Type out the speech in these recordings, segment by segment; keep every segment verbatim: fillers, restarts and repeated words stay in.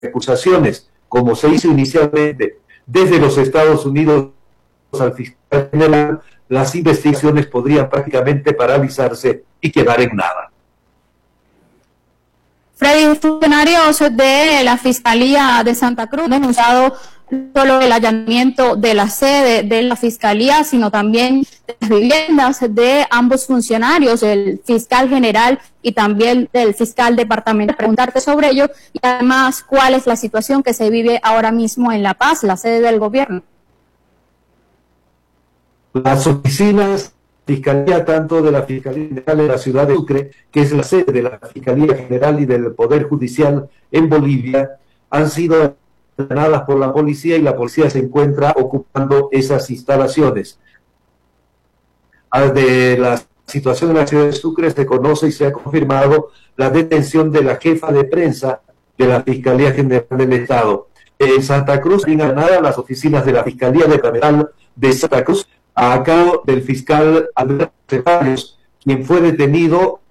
acusaciones, como se hizo inicialmente desde los Estados Unidos al fiscal general, las investigaciones podrían prácticamente paralizarse y quedar en nada. Freddy, funcionarios de la Fiscalía de Santa Cruz han denunciado no solo el allanamiento de la sede de la Fiscalía, sino también de las viviendas de ambos funcionarios, el fiscal general y también del fiscal departamental. Preguntarte sobre ello y además cuál es la situación que se vive ahora mismo en La Paz, la sede del gobierno. Las oficinas de Fiscalía, tanto de la Fiscalía General de la ciudad de Sucre, que es la sede de la Fiscalía General y del Poder Judicial en Bolivia, han sido allanadas por la policía y la policía se encuentra ocupando esas instalaciones. De la situación en la ciudad de Sucre se conoce y se ha confirmado la detención de la jefa de prensa de la Fiscalía General del Estado. En Santa Cruz, en allanadas las oficinas de la Fiscalía Departamental de Santa Cruz, a cargo del fiscal Alberto Ceballos, quien fue detenido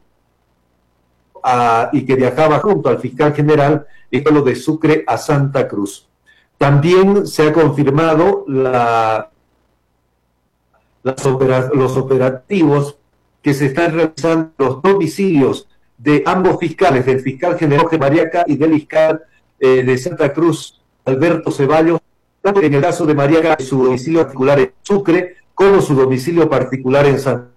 a, y que viajaba junto al fiscal general en lo de Sucre a Santa Cruz. También se ha confirmado la, las opera, los operativos que se están realizando los domicilios de ambos fiscales, del fiscal general de Mariaca y del fiscal eh, de Santa Cruz, Alberto Ceballos, tanto en el caso de Mariaca, su domicilio particular en Sucre, como su domicilio particular en Santa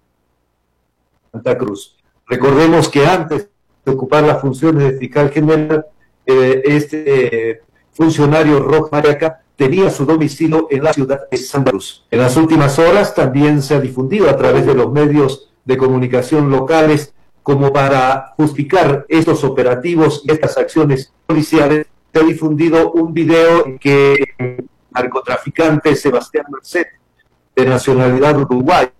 Cruz. Recordemos que antes de ocupar las funciones de fiscal general, eh, este eh, funcionario Roque Mariaca tenía su domicilio en la ciudad de Santa Cruz. En las últimas horas también se ha difundido a través de los medios de comunicación locales, como para justificar estos operativos y estas acciones policiales, se ha difundido un video en que el narcotraficante Sebastián Marcet, de nacionalidad uruguaya,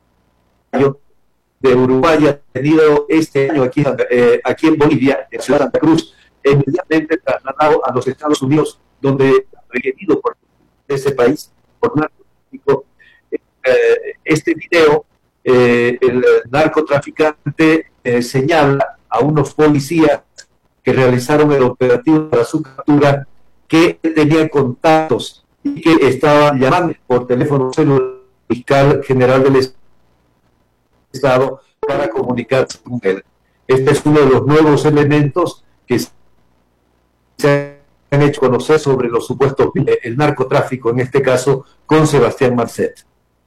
de Uruguay, ha tenido este año aquí, eh, aquí en Bolivia, en Ciudad de Santa Cruz, inmediatamente trasladado a los Estados Unidos, donde requerido por ese país por narcotráfico. Eh, este video, eh, el narcotraficante eh, señala a unos policías que realizaron el operativo para su captura que tenían contactos y que estaba llamando por teléfono celular al fiscal general del Estado para comunicarse con él. Este es uno de los nuevos elementos que se han hecho conocer sobre los supuestos, el narcotráfico, en este caso, con Sebastián Marcet.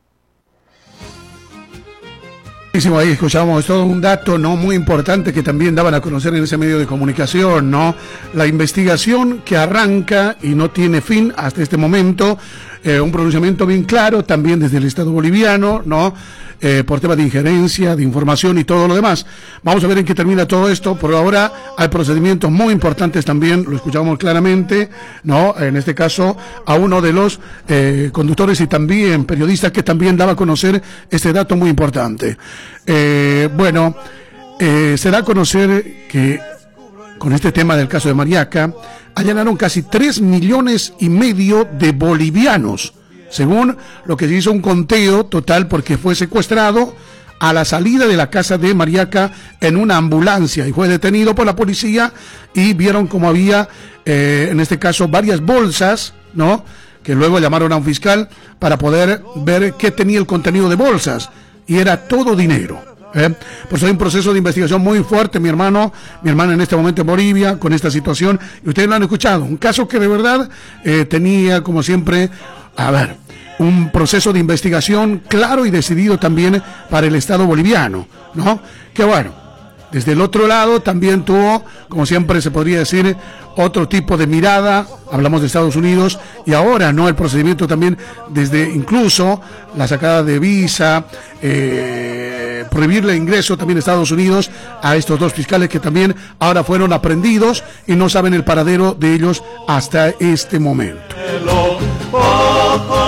Ahí escuchamos todo un dato no muy importante que también daban a conocer en ese medio de comunicación, ¿no? La investigación que arranca y no tiene fin hasta este momento, eh, un pronunciamiento bien claro también desde el Estado boliviano, ¿no? Eh, por temas de injerencia, de información y todo lo demás. Vamos a ver en qué termina todo esto. Por ahora hay procedimientos muy importantes también, lo escuchamos claramente, ¿no? En este caso, a uno de los eh, conductores y también periodistas que también daba a conocer este dato muy importante. Eh, bueno, eh, se da a conocer que con este tema del caso de Mariaca, allanaron casi tres millones y medio de bolivianos, según lo que se hizo un conteo total, porque fue secuestrado a la salida de la casa de Mariaca en una ambulancia y fue detenido por la policía y vieron como había, eh, en este caso, varias bolsas, ¿no?, que luego llamaron a un fiscal para poder ver qué tenía el contenido de bolsas, y era todo dinero. ¿Eh? Por eso hay un proceso de investigación muy fuerte, mi hermano, mi hermana en este momento en Bolivia, con esta situación, y ustedes lo han escuchado, un caso que de verdad eh, tenía, como siempre, a ver, un proceso de investigación claro y decidido también para el Estado boliviano, ¿no? Que bueno, desde el otro lado también tuvo, como siempre se podría decir, otro tipo de mirada, hablamos de Estados Unidos, y ahora, ¿no?, el procedimiento también desde incluso la sacada de visa, eh, prohibirle ingreso también a Estados Unidos a estos dos fiscales que también ahora fueron aprendidos y no saben el paradero de ellos hasta este momento.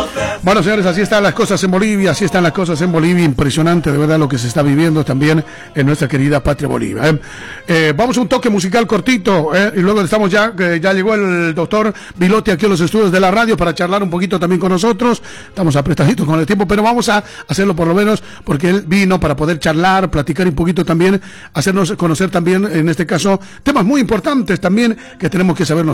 Bueno, señores, así están las cosas en Bolivia, así están las cosas en Bolivia. Impresionante, de verdad, lo que se está viviendo también en nuestra querida patria Bolivia. ¿eh? Eh, vamos a un toque musical cortito, ¿eh? y luego estamos ya, eh, ya llegó el doctor Vilotti aquí a los estudios de la radio para charlar un poquito también con nosotros. Estamos apretaditos con el tiempo, pero vamos a hacerlo por lo menos porque él vino para poder charlar, platicar un poquito también, hacernos conocer también, en este caso, temas muy importantes también que tenemos que saber nosotros.